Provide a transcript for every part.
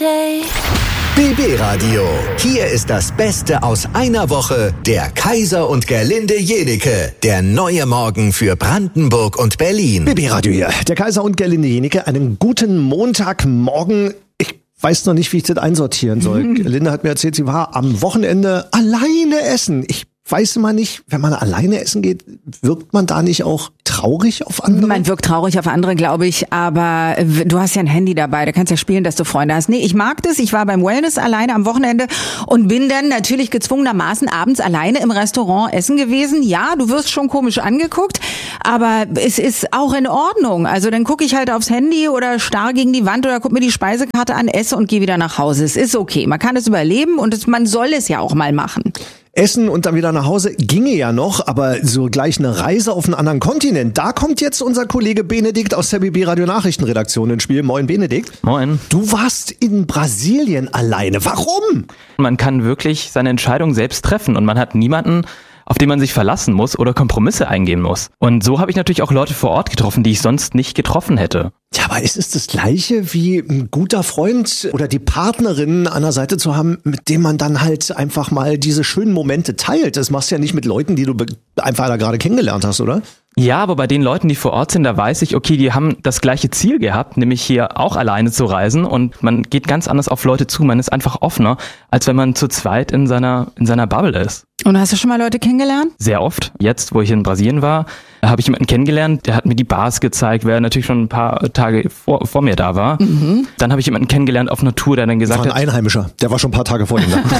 day. BB Radio. Hier ist das Beste aus einer Woche. Der Kaiser und Gerlinde Jenike. Der neue Morgen für Brandenburg und Berlin. BB Radio hier. Der Kaiser und Gerlinde Jenike. Einen guten Montagmorgen. Ich weiß noch nicht, wie ich das einsortieren soll. Gerlinde hat mir erzählt, sie war am Wochenende alleine essen. Ich weiß immer nicht, wenn man alleine essen geht, wirkt man da nicht auch traurig auf andere? Man wirkt traurig auf andere, glaube ich, aber du hast ja ein Handy dabei, da kannst ja spielen, dass du Freunde hast. Nee, ich mag das, ich war beim Wellness alleine am Wochenende und bin dann natürlich gezwungenermaßen abends alleine im Restaurant essen gewesen. Ja, du wirst schon komisch angeguckt, aber es ist auch in Ordnung. Also dann gucke ich halt aufs Handy oder starr gegen die Wand oder guck mir die Speisekarte an, esse und gehe wieder nach Hause. Es ist okay, man kann es überleben und man soll es ja auch mal machen. Essen und dann wieder nach Hause ginge ja noch, aber so gleich eine Reise auf einen anderen Kontinent, da kommt jetzt unser Kollege Benedikt aus der BB Radio Nachrichtenredaktion ins Spiel. Moin Benedikt. Moin. Du warst in Brasilien alleine. Warum? Man kann wirklich seine Entscheidung selbst treffen und man hat niemanden, auf den man sich verlassen muss oder Kompromisse eingehen muss. Und so habe ich natürlich auch Leute vor Ort getroffen, die ich sonst nicht getroffen hätte. Ja, aber ist es das Gleiche wie ein guter Freund oder die Partnerin an der Seite zu haben, mit dem man dann halt einfach mal diese schönen Momente teilt? Das machst du ja nicht mit Leuten, die du einfach da gerade kennengelernt hast, oder? Ja, aber bei den Leuten, die vor Ort sind, da weiß ich, okay, die haben das gleiche Ziel gehabt, nämlich hier auch alleine zu reisen und man geht ganz anders auf Leute zu, man ist einfach offener, als wenn man zu zweit in seiner Bubble ist. Und hast du schon mal Leute kennengelernt? Sehr oft. Jetzt, wo ich in Brasilien war, habe ich jemanden kennengelernt, der hat mir die Bars gezeigt, wer natürlich schon ein paar Tage vor mir da war. Mhm. Dann habe ich jemanden kennengelernt auf einer Tour, der dann gesagt hat... Das war ein Einheimischer, der war schon ein paar Tage vor ihm da.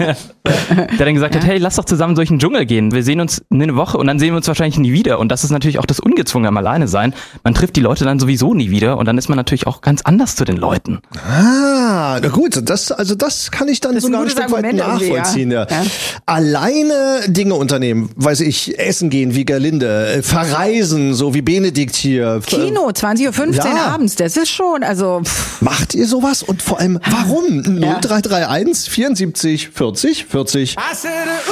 Der dann gesagt hat, hey, lass doch zusammen durch den Dschungel gehen. Wir sehen uns eine Woche und dann sehen wir uns wahrscheinlich nie wieder. Und das ist natürlich auch das Ungezwungene am Alleine sein. Man trifft die Leute dann sowieso nie wieder und dann ist man natürlich auch ganz anders zu den Leuten. Ah, na gut, das kann ich dann sogar ein Stück weit nachvollziehen. Ja. Ja. Alleine Dinge unternehmen, weiß ich, essen gehen wie Gerlinde, verreisen, so wie Benedikt hier. Kino, 20:15 Uhr abends, das ist schon, also... Macht ihr sowas? Und vor allem, warum? 0331 74 40 40.